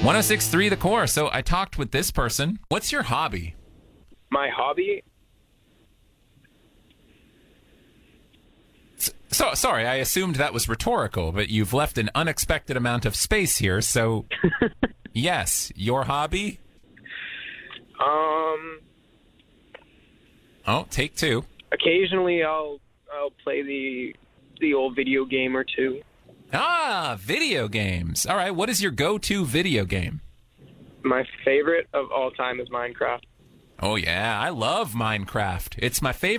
106.3 The Core. So I talked with this person. What's your hobby? My hobby? So sorry, I assumed that was rhetorical, but you've left an unexpected amount of space here. So, yes, your hobby? Oh, take two. Occasionally I'll play the old video game or two. Ah, video games. All right, what is your go-to video game? My favorite of all time is Minecraft. Oh, yeah, I love Minecraft. It's my favorite